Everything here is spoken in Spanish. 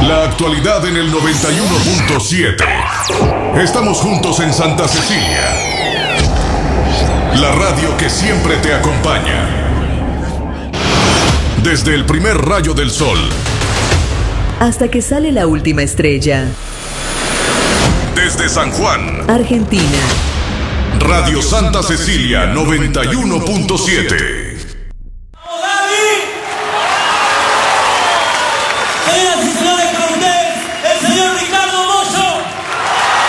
La actualidad en el 91.7. Estamos juntos en Santa Cecilia. La radio que siempre te acompaña. Desde el primer rayo del sol hasta que sale la última estrella. Desde San Juan, Argentina. Radio Santa Cecilia 91.7.